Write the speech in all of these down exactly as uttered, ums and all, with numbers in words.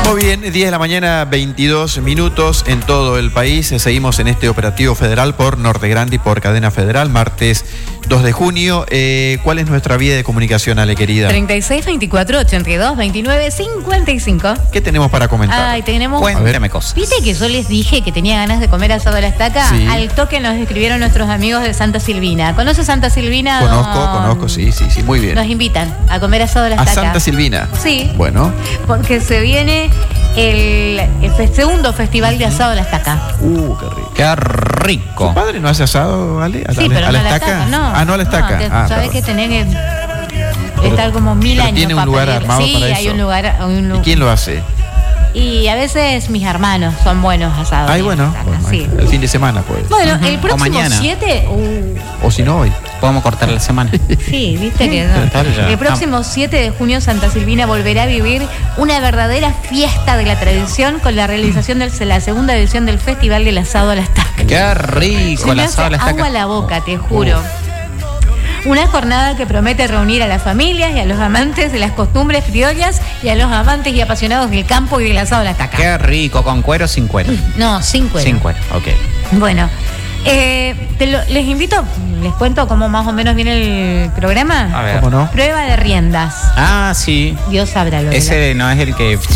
Muy bien, diez de la mañana, veintidós minutos en todo el país. Seguimos en este operativo federal por Norte Grande y por Cadena Federal, martes dos de junio. Eh, ¿Cuál es nuestra vía de comunicación, Ale, querida? treinta y seis, veinticuatro, ochenta y dos, veintinueve, cincuenta y cinco. ¿Qué tenemos para comentar? Ay, tenemos... Cuéntame cosas. ¿Viste que yo les dije que tenía ganas de comer asado a la estaca? Sí. Al toque nos escribieron nuestros amigos de Santa Silvina. ¿Conoce Santa Silvina? Conozco, Don- conozco, sí, sí, sí, muy bien. Nos invitan a comer asado a la ¿A estaca. Santa Silvina? Sí. Bueno. Porque se viene el, el fe- segundo festival de asado a la estaca. Uh, qué rico. Qué rico. ¿Tu padre no hace asado, Ale? ¿A Sí, la, pero a no la a la estaca? estaca, no. Ah, no a la estaca. que ah, sabés perdón. que tenés que Pero- estar como mil pero años tiene un para lugar pedir. armado Sí, para hay eso. un lugar, hay un ¿Y lu- quién lo hace? Y a veces mis hermanos son buenos asados. Ay, en la bueno, estaca, bueno, sí. el fin de semana, pues. Bueno, Ujú. el O próximo mañana. siete, uh, O si no, hoy. Podemos cortar la semana. sí, viste que no. Total, ya. El próximo siete de junio Santa Silvina volverá a vivir una verdadera fiesta de la tradición con la realización de la segunda edición del Festival del Asado a la Estaca. Qué rico Se el me asado a hace la estaca. agua a la boca, te juro. Una jornada que promete reunir a las familias y a los amantes de las costumbres criollas y a los amantes y apasionados del campo y del asado a la estaca. Qué rico, con cuero o sin cuero. No, sin cuero. Sin cuero, ok. Bueno, eh, te lo- les invito, les cuento cómo más o menos viene el programa. A ver. ¿Cómo no? Prueba de riendas. Ah, sí. Dios sabrá lo de Ese no es el que. la-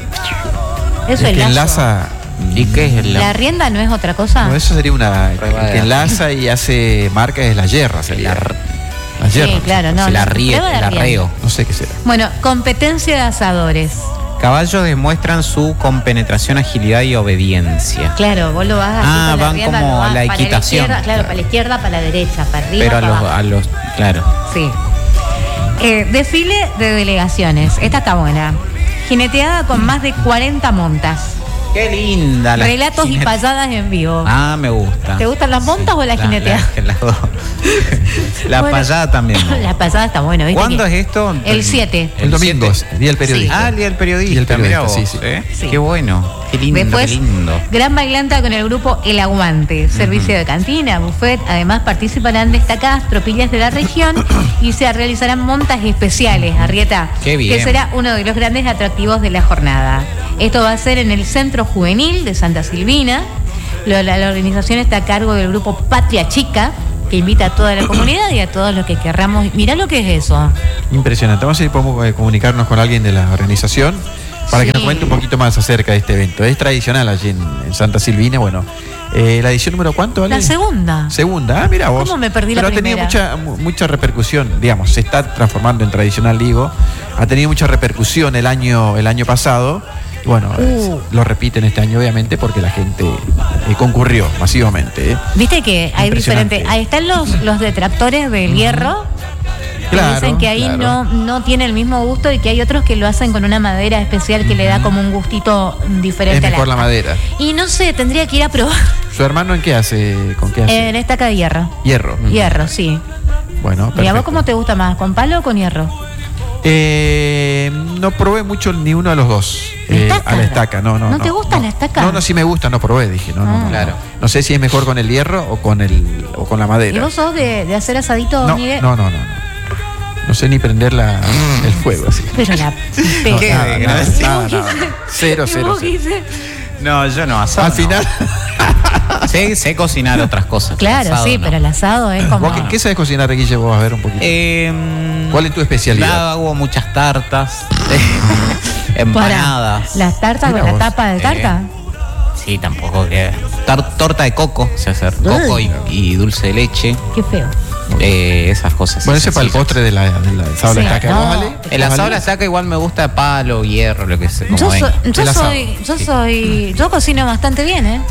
Eso El es que lazo. enlaza. ¿Y qué es el La rienda no es otra cosa. No, eso sería una. El Prueba de- que enlaza y hace marca es la yerra, sería. La yerra. Sí, claro, no. el no, arrie- prueba de el rienda. arreo? No sé qué será. Bueno, competencia de asadores. Caballos demuestran su compenetración, agilidad y obediencia. Claro, vos lo vas así Ah, con la van rienda, como lo vas la para equitación. izquierda, claro, para la izquierda, para la derecha, para arriba, Pero a para los, abajo. a los. Claro. Sí. Eh, desfile de delegaciones. Esta está buena. Jineteada con más de cuarenta montas. Qué linda la. Relatos y jinete- payadas en vivo. Ah, me gusta. ¿Te gustan las montas o la jineteada? La, las dos. La Bueno, payada también. me gusta. La pasada está buena, ¿viste? ¿Cuándo que- es esto? El siete. El domingo, siete. día del periodista. Ah, el día del periodista. Y el periodista, mirá vos, sí, sí. ¿eh? Sí. Qué bueno. Qué lindo, Después, qué lindo. gran bailanta con el grupo El Aguante, servicio de cantina, buffet. Además participarán destacadas tropillas de la región y se realizarán montas especiales, Arrieta, Qué bien. que será uno de los grandes atractivos de la jornada. Esto va a ser en el Centro Juvenil de Santa Silvina. Lo- La, la organización está a cargo del grupo Patria Chica, que invita a toda la comunidad y a todos los que querramos. Mirá lo que es eso. Impresionante. Vamos a ver si podemos eh, comunicarnos con alguien de la organización para Sí. que nos comente un poquito más acerca de este evento. Es tradicional allí en, en Santa Silvina. Bueno, eh, la edición número ¿cuánto, Ale? La segunda. Segunda, ah, mira vos. ¿Cómo me perdí la Pero ha tenido primera? mucha, mu- mucha repercusión, digamos, se está transformando en tradicional, digo. Ha tenido mucha repercusión el año, el año pasado. Y bueno, Uh. eh, lo repiten este año, obviamente, porque la gente eh, concurrió masivamente. ¿eh? Viste que hay Impresionante. diferentes. Ahí están los, los detractores del hierro. Que Claro, dicen que ahí claro. no, no tiene el mismo gusto y que hay otros que lo hacen con una madera especial que le da como un gustito diferente Es a mejor la madera. Y no sé, tendría que ir a probar ¿Su hermano en qué hace? ¿Con qué hace? en estaca de hierro. Hierro. Hierro, sí. Bueno, ¿Y a vos perfecto. cómo te gusta más? ¿Con palo o con hierro? Eh, no probé mucho ni uno de los dos. ¿La eh, estaca? a la estaca, no, no. ¿No te gusta la estaca? No, no, sí me gusta, no probé, dije. No, no, Ah. no, Claro. No sé si es mejor con el hierro o con el o con la ¿Y madera. vos sos de, de hacer asadito, No, Miguel? no, no, no, no. No sé ni prender la, el fuego así. Pero la. No, pero- Qué nada, nada, desgracia. nada, nada. Cero, ¿Y cero, vos, cero. Guille? No, yo no, asado. Al no. final, Sé, sé cocinar otras cosas. Claro, asado sí, no. pero el asado es como. ¿vos qué, qué sabes cocinar, Guille? Vos a ver un poquito. Eh, ¿Cuál es tu especialidad? Hago muchas tartas, Para empanadas. las tartas Mira con la vos. tapa de tarta. Sí, tampoco que. Tar- torta de coco, se hace coco y, y dulce de leche. Qué feo. eh, esas cosas. Bueno, ese esas para el sencillas. postre de la, de la asado de Sí, la estaca. no. ¿Vos, Ale? El ¿Vos, asado Ale? la saca igual me gusta de palo, hierro, lo que sea. Como Yo, venga. soy, yo El asado. soy, yo soy, yo cocino bastante bien, ¿eh?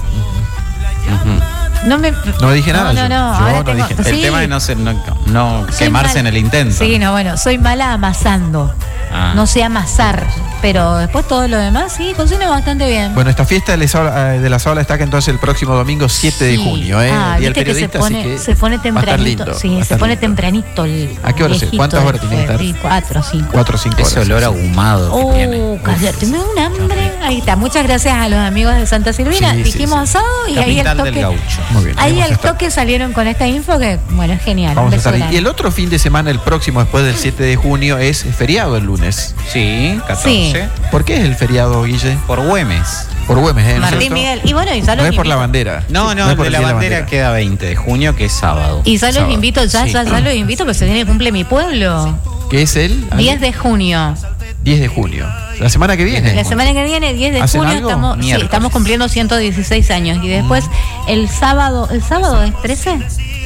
Ujú. No me, No dije nada No, yo. no, no. Yo ahora no tengo, dije El sí, tema es no, ser- no, no soy quemarse mala- en el intento. Sí, no, bueno, soy mala amasando. Ah. No sé amasar, pero después todo lo demás sí, cocino bastante bien. Bueno, esta fiesta del asado, eh, del asado a la estaca entonces el próximo domingo siete de Sí. junio, ¿eh? Ah, Día del viste que se periodista, pone, así que se pone va a estar tempranito. lindo, Sí, va a se estar pone lindo. tempranito el. ¿A qué hora se- viejito cuántas del horas tiene que estar? ferry, Cuatro o cinco. Cuatro o cinco horas. Ese olor ahumado que Oh, tiene. cállate, me da un hambre. Ahí está. Muchas gracias a los amigos de Santa Silvina. Sí, sí, Dijimos sí. asado y ahí Capital al del toque. Gaucho. Muy bien. Ahí vamos a al estar. toque salieron con esta info que, bueno, es genial. Vamos Un a beso estar ahí. grande. Y el otro fin de semana, el próximo, después del siete de junio, es feriado el lunes. Sí, catorce. Sí, ¿Por qué es el feriado, Guille? Por Güemes. Por Güemes, ¿eh? ¿No es Martín cierto? Miguel. Y bueno, y ya No los es por la invito. bandera. No, no, es por de el la día de bandera queda veinte de junio, que es sábado. Y ya los Sábado. invito, ya, Sí. ya, ya los invito, que se viene el cumple mi pueblo. ¿Qué es el? diez de junio. diez de junio. La semana que viene. La semana que viene, diez de ¿Hacen junio, algo? estamos, sí, Miércoles. estamos cumpliendo ciento dieciséis años. Y después, el sábado, ¿el sábado es trece?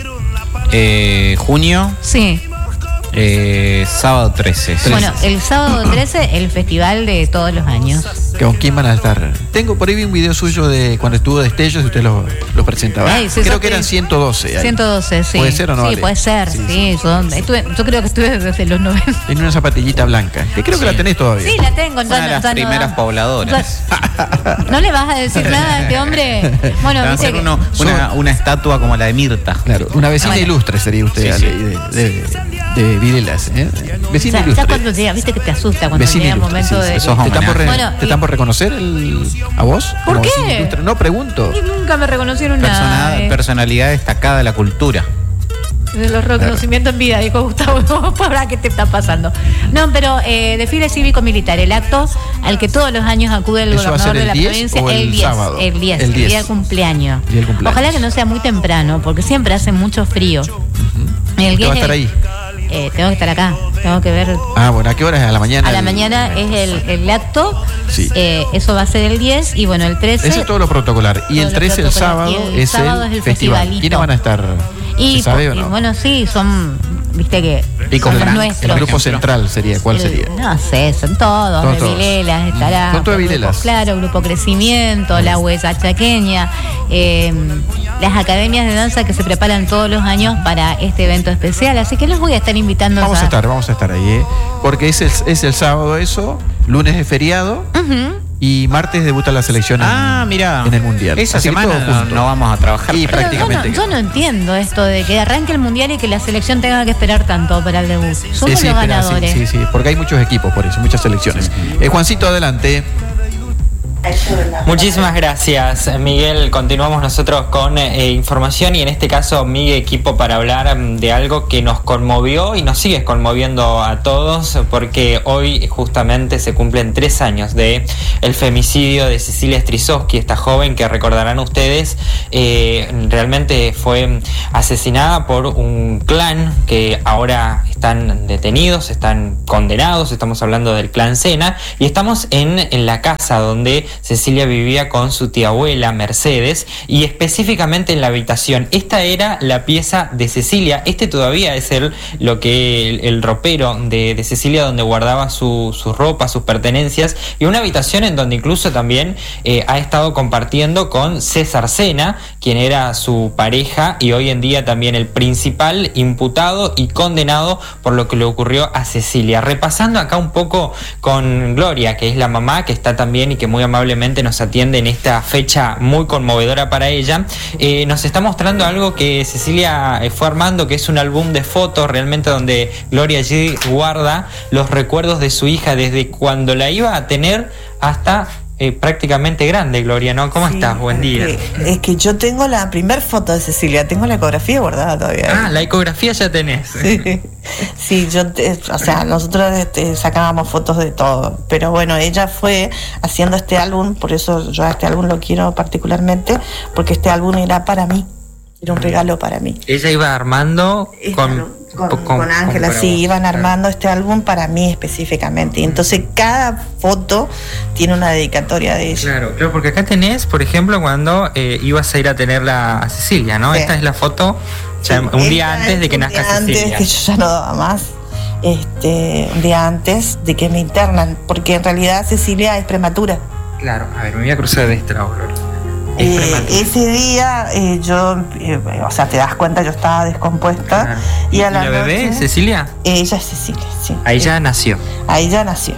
Eh, junio, Sí. eh, sábado trece. Bueno, el sábado trece, el festival de todos los años. ¿Con quién van a estar? Tengo por ahí un video suyo de cuando estuvo Destellos y usted lo, lo presentaba. Ay, sí, creo eso que que- eran ciento doce. ahí. ciento doce, sí. ¿Puede ser o no, Sí, Ale? puede ser, Sí, sí. sí. Yo, estuve- yo creo que estuve desde los noventa. Tiene una zapatillita blanca. Que creo que Sí. la tenés todavía. Sí, la tengo. Una de las primeras pobladoras. ¿No le vas a decir nada a este hombre? Bueno, Va a viste ser que... uno- una, una estatua como la de Mirta. Claro, una vecina Bueno. ilustre sería usted, Sí, Ale, sí. de, de, de Vilelas. ¿eh? O Vecina sea, ya ilustre. cuando llega, viste que te asusta cuando Vecina llega el ilustre, momento sí, de... sí. Esos ¿Te están, por, re- Bueno, ¿te están y- por reconocer el, a vos? ¿Por como qué? vecina ilustre? No, pregunto. Y nunca me reconocieron Persona- nada. eh. Personalidad destacada de la cultura. De los reconocimientos en vida, dijo Gustavo. ¿Para qué te está pasando? No, pero eh, desfile cívico-militar, el acto al que todos los años acude el ¿Eso va a ser gobernador de el la diez provincia, o el el diez, sábado? el diez, El el diez. día del cumpleaños. Día del cumpleaños. Ojalá que no sea muy temprano, porque siempre hace mucho frío. El ¿Usted va a diez estar es- ahí? eh, tengo que estar acá, tengo que ver. Ah, bueno, ¿a qué hora es? ¿A la mañana? A la el- mañana es el, el acto, Sí. eh, eso va a ser el diez y bueno, el trece. Eso es todo lo protocolar. Y Todo el lo trece, el protocolar. sábado, Y el es sábado el, es el festival. festivalito. ¿Quiénes van a estar? Y, ¿Se sabe o y no? bueno, sí, son, viste que Pico son los Blanc, El nuestros. grupo central sería, ¿cuál El- sería? No sé, son todos, Son de todos. Vilelas, estará. Son todos de Grupo- Vilelas. Claro, Grupo Crecimiento, La Huella Chaqueña, eh, las academias de danza que se preparan todos los años para este evento especial. Así que los voy a estar invitando. Vamos a estar, vamos a estar ahí, ¿eh? Porque es el, es el sábado eso, lunes es feriado Ujú. y martes debuta la selección en, Ah, mira. en el Mundial. Esa Así que semana todo no, junto. no vamos a trabajar. Y Pero prácticamente. Yo no, yo no entiendo esto de que arranque el mundial y que la selección tenga que esperar tanto para el debut. Somos Sí, sí, los espera, ganadores. sí, sí, sí, porque hay muchos equipos por eso, muchas selecciones. Eh, Juancito, adelante. Muchísimas gracias, Miguel. Continuamos nosotros con eh, información y en este caso mi equipo para hablar mm, de algo que nos conmovió y nos sigue conmoviendo a todos porque hoy justamente se cumplen tres años de el femicidio de Cecilia Strisowski, esta joven que recordarán ustedes eh, realmente fue asesinada por un clan que ahora están detenidos, están condenados. Estamos hablando del clan Sena y estamos en, en la casa donde Cecilia vivía con su tía abuela Mercedes y específicamente en la habitación. Esta era la pieza de Cecilia. Este todavía es el, lo que el, el ropero de, de Cecilia donde guardaba su, su ropa, sus pertenencias y una habitación en donde incluso también eh, ha estado compartiendo con César Sena, quien era su pareja y hoy en día también el principal imputado y condenado por lo que le ocurrió a Cecilia. Repasando acá un poco con Gloria, que es la mamá que está también y que muy amablemente nos atiende en esta fecha muy conmovedora para ella, eh, nos está mostrando algo que Cecilia eh, fue armando, que es un álbum de fotos realmente donde Gloria allí guarda los recuerdos de su hija desde cuando la iba a tener hasta eh, prácticamente grande. Gloria, ¿no? ¿Cómo Sí, estás? Buen día. Es que, es que yo tengo la primer foto de Cecilia, tengo la ecografía guardada todavía. Ah, la ecografía ya tenés. Sí, sí, yo, te- o sea, nosotros este, sacábamos fotos de todo, pero bueno, ella fue haciendo este álbum, por eso yo a este álbum lo quiero particularmente, porque este álbum era para mí, era un regalo para mí. Ella iba armando Este con álbum, con, con- con Ángela, para sí, vos, iban claro. armando este álbum para mí específicamente, y entonces cada foto tiene una dedicatoria de ella. Claro, claro, porque acá tenés, por ejemplo, cuando eh, ibas a ir a tenerla a Cecilia, ¿no? Sí. Esta es la foto ya Sí, un día esta antes de es que un nazca día Cecilia. antes, que yo ya no daba más. Este, un día antes de que me internan, porque en realidad Cecilia es prematura. Claro, a ver, me voy a cruzar de este lado, Gloria. Es Eh, prematura. ese día eh, yo, eh, o sea, te das cuenta, yo estaba descompuesta. Claro. Y a la, la bebé, noche- Cecilia? Ella es Cecilia, sí. Ahí ya nació. Ahí ya nació.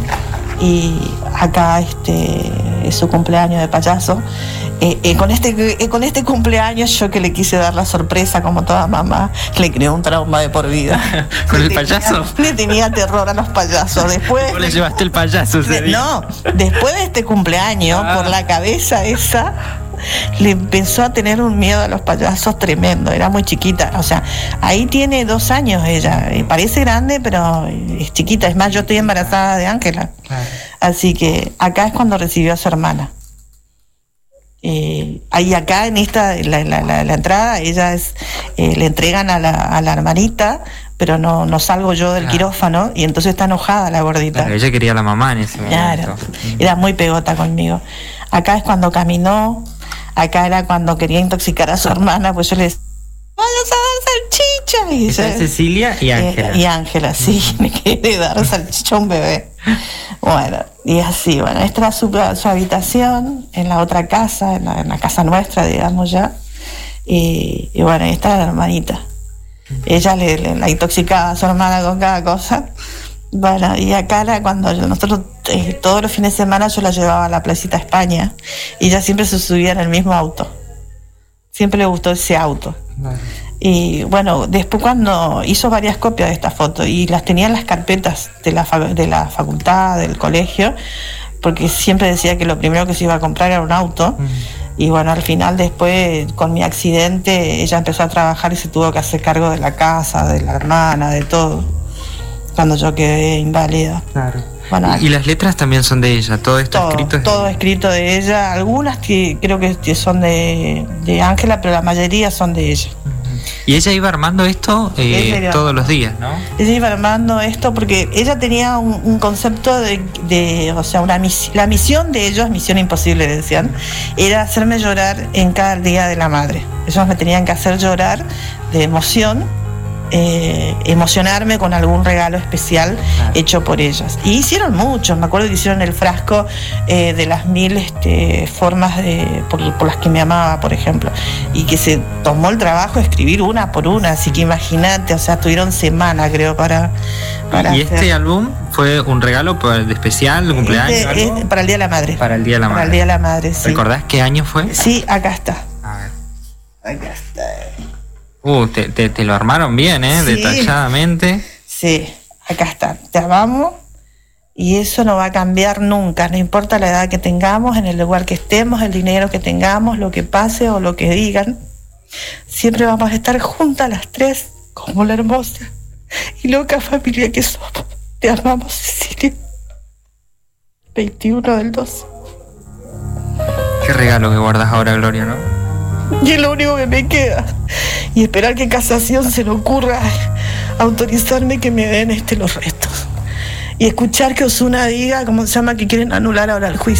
Y acá este es su cumpleaños de payaso. Eh, eh, con, este, eh, con este cumpleaños yo que le quise dar la sorpresa como toda mamá, le creó un trauma de por vida. ¿Con Le el tenía- payaso? Le tenía terror a los payasos. Después, ¿Vos le llevaste el payaso ese de- día? no, después de este cumpleaños, Ah. por la cabeza esa, le empezó a tener un miedo a los payasos tremendo. Era muy chiquita. O sea, ahí tiene dos años ella. Eh, Parece grande, pero es chiquita. Es más, yo estoy embarazada de Ángela. Claro. Así que acá es cuando recibió a su hermana. Eh, ahí acá en esta, la, la, la, la entrada, ella es, eh, le entregan a la, a la hermanita, pero no, no salgo yo del claro. quirófano, y entonces está enojada la gordita. Claro, ella quería a la mamá en ese Claro, momento. era muy pegota conmigo. Acá es cuando caminó, acá era cuando quería intoxicar a su hermana, pues yo le decía, vayas a dar salchicha. Y Está ella- Cecilia y Ángela. Eh, y Ángela, sí, le quiere dar salchicha a un bebé. Bueno, y así, bueno, esta era su, su habitación, en la otra casa, en la, en la casa nuestra, digamos ya. Y, y bueno, esta era la hermanita. Ella le, le- la intoxicaba a su hermana con cada cosa. Bueno, y acá era cuando yo- nosotros eh, todos los fines de semana yo la llevaba a la Placita España, y ella siempre se subía en el mismo auto. Siempre le gustó ese auto. Y bueno, después cuando hizo varias copias de esta foto y las tenía en las carpetas de la, fa- de la facultad, del colegio, porque siempre decía que lo primero que se iba a comprar era un auto. Y bueno, al final después con mi accidente ella empezó a trabajar y se tuvo que hacer cargo de la casa, de la hermana, de todo, cuando yo quedé inválida. Claro. Bueno, Y, y las letras también son de ella, todo esto todo, escrito es todo escrito de ella, algunas que creo que son de de Ángela, pero la mayoría son de ella. Y ella iba armando esto eh, Ella iba- todos los días, ¿no? Ella iba armando esto porque ella tenía un, un concepto de, de, o sea, una mis- la misión de ellos, misión imposible decían, era hacerme llorar en cada día de la madre. Ellos me tenían que hacer llorar de emoción, eh, emocionarme con algún regalo especial Claro. hecho por ellas. Y hicieron muchos, me acuerdo que hicieron el frasco eh, de las mil este, formas de, por, por las que me amaba, por ejemplo, y que se tomó el trabajo de escribir una por una, así que imagínate, o sea, tuvieron semanas creo para, para Y hacer. este álbum fue un regalo por- de especial, de cumpleaños, Este algo? es para el Día de la Madre. Para el Día de la Para Madre. el Día de la Madre, sí. ¿Recordás qué año fue? Sí, acá está. A ver. Acá está. Uh, te, te, te lo armaron bien, ¿eh? Sí. Detalladamente. Sí, acá está. Te amamos y eso no va a cambiar nunca, no importa la edad que tengamos, en el lugar que estemos, el dinero que tengamos, lo que pase o lo que digan. Siempre vamos a estar juntas las tres como la hermosa y loca familia que somos. Te amamos, Cecilia. veintiuno del doce. Qué regalo que guardas ahora, Gloria, ¿no? Y es lo único que me queda. Y esperar que casación se le ocurra autorizarme que me den este los restos. Y escuchar que Osuna diga, ¿cómo se llama?, que quieren anular ahora el juicio.